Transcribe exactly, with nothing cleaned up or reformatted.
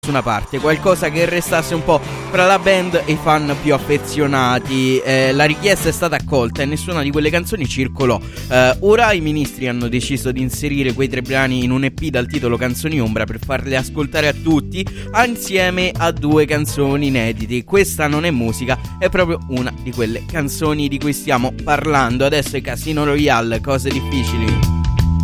nessuna parte, qualcosa che restasse un po' fra la band e i fan più affezionati. Eh, la richiesta è stata accolta e nessuna di quelle canzoni circolò. Eh, ora i Ministri hanno deciso di inserire quei tre brani in un E P dal titolo Canzoni Ombra per farle ascoltare a tutti, insieme a due canzoni inediti. Questa non è musica, è proprio una di quelle canzoni di cui stiamo parlando. Adesso è Casino Royale, Cose difficili.